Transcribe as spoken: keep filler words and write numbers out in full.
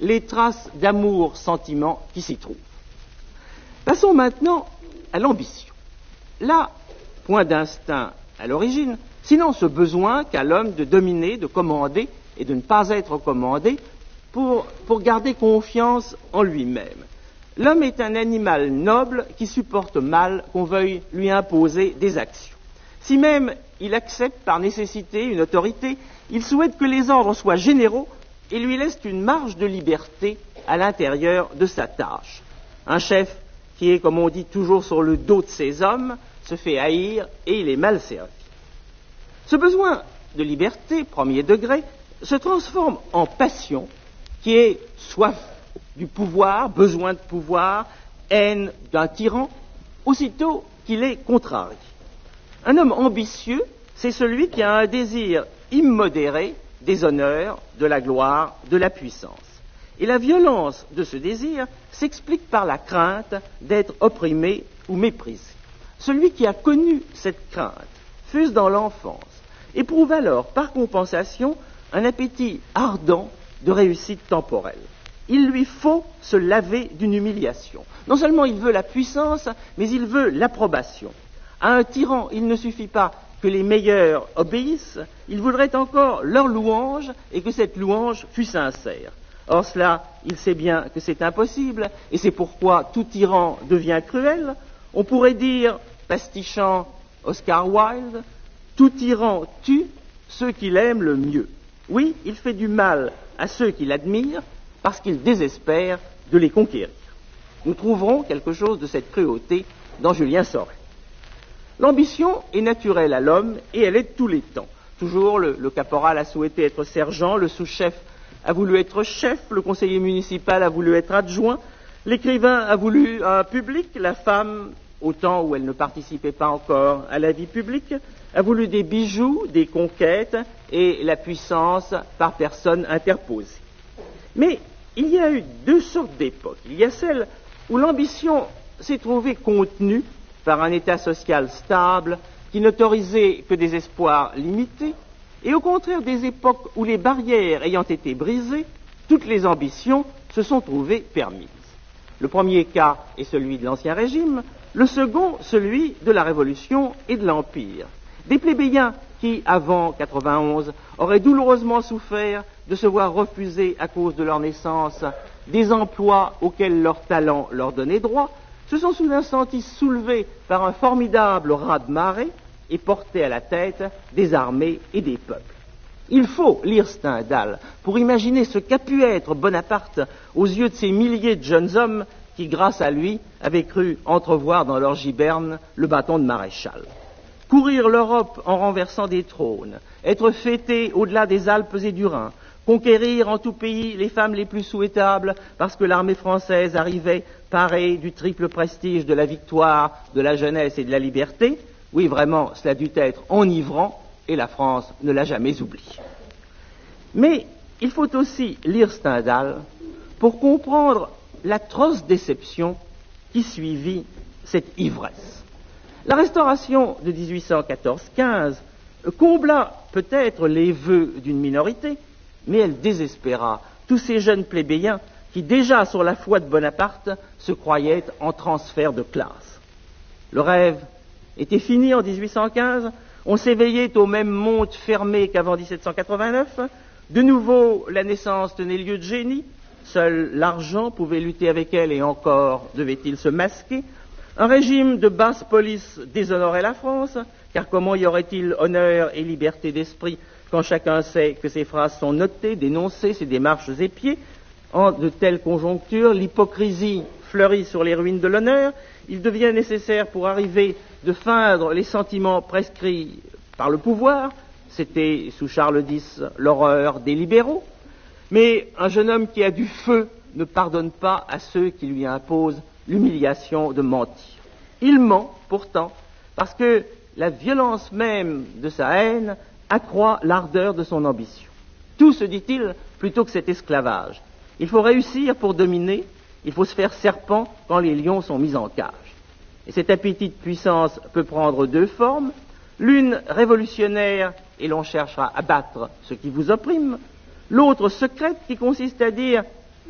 les traces d'amour-sentiment qui s'y trouvent. Passons maintenant à l'ambition. Là, point d'instinct à l'origine, sinon ce besoin qu'a l'homme de dominer, de commander et de ne pas être commandé pour, pour garder confiance en lui-même. L'homme est un animal noble qui supporte mal qu'on veuille lui imposer des actions. Si même il accepte par nécessité une autorité, il souhaite que les ordres soient généraux et lui laisse une marge de liberté à l'intérieur de sa tâche. Un chef qui est, comme on dit, toujours sur le dos de ses hommes, se fait haïr et il est mal servi. Ce besoin de liberté, premier degré, se transforme en passion qui est soif du pouvoir, besoin de pouvoir, haine d'un tyran, aussitôt qu'il est contrarié. Un homme ambitieux, c'est celui qui a un désir immodéré des honneurs, de la gloire, de la puissance. Et la violence de ce désir s'explique par la crainte d'être opprimé ou méprisé. Celui qui a connu cette crainte, fût-ce dans l'enfance, éprouve alors, par compensation, un appétit ardent de réussite temporelle. Il lui faut se laver d'une humiliation. Non seulement il veut la puissance, mais il veut l'approbation. À un tyran, il ne suffit pas que les meilleurs obéissent, il voudrait encore leur louange et que cette louange fût sincère. Or cela, il sait bien que c'est impossible, et c'est pourquoi tout tyran devient cruel. On pourrait dire, pastichant Oscar Wilde, tout tyran tue ceux qu'il aime le mieux. Oui, il fait du mal à ceux qui l'admirent parce qu'il désespère de les conquérir. Nous trouverons quelque chose de cette cruauté dans Julien Sorel. L'ambition est naturelle à l'homme et elle est de tous les temps. Toujours, le, le caporal a souhaité être sergent, le sous-chef a voulu être chef, le conseiller municipal a voulu être adjoint, l'écrivain a voulu un public, la femme, au temps où elle ne participait pas encore à la vie publique, a voulu des bijoux, des conquêtes et la puissance par personne interposée. Mais il y a eu deux sortes d'époques. Il y a celle où l'ambition s'est trouvée contenue par un état social stable qui n'autorisait que des espoirs limités, et au contraire des époques où les barrières ayant été brisées, toutes les ambitions se sont trouvées permises. Le premier cas est celui de l'Ancien Régime, le second celui de la Révolution et de l'Empire. Des plébéiens qui, avant quatre-vingt-onze, auraient douloureusement souffert de se voir refuser à cause de leur naissance des emplois auxquels leur talent leur donnait droit, se sont soudain sentis soulevés par un formidable raz-de-marée et portés à la tête des armées et des peuples. Il faut lire Stendhal pour imaginer ce qu'a pu être Bonaparte aux yeux de ces milliers de jeunes hommes qui, grâce à lui, avaient cru entrevoir dans leur giberne le bâton de maréchal. Courir l'Europe en renversant des trônes, être fêté au-delà des Alpes et du Rhin, conquérir en tout pays les femmes les plus souhaitables parce que l'armée française arrivait parée du triple prestige de la victoire, de la jeunesse et de la liberté, oui, vraiment, cela dut être enivrant et la France ne l'a jamais oublié. Mais il faut aussi lire Stendhal pour comprendre l'atroce déception qui suivit cette ivresse. La Restauration de dix-huit cent quatorze quinze combla peut-être les vœux d'une minorité, mais elle désespéra tous ces jeunes plébéiens qui, déjà sur la foi de Bonaparte, se croyaient en transfert de classe. Le rêve était fini en dix-huit cent quinze, on s'éveillait aux mêmes montes fermées qu'avant dix-sept cent quatre-vingt-neuf, de nouveau la naissance tenait lieu de génie, seul l'argent pouvait lutter avec elle et encore devait-il se masquer. Un régime de basse police déshonorait la France, car comment y aurait-il honneur et liberté d'esprit quand chacun sait que ces phrases sont notées, dénoncées, ces démarches épiées. En de telles conjonctures, l'hypocrisie fleurit sur les ruines de l'honneur. Il devient nécessaire pour arriver de feindre les sentiments prescrits par le pouvoir. C'était, sous Charles X, l'horreur des libéraux. Mais un jeune homme qui a du feu ne pardonne pas à ceux qui lui imposent l'humiliation de mentir. Il ment, pourtant, parce que la violence même de sa haine accroît l'ardeur de son ambition. Tout, se dit-il, plutôt que cet esclavage. Il faut réussir pour dominer, il faut se faire serpent quand les lions sont mis en cage. Et cet appétit de puissance peut prendre deux formes. L'une révolutionnaire, et l'on cherchera à battre ce qui vous opprime. L'autre secrète, qui consiste à dire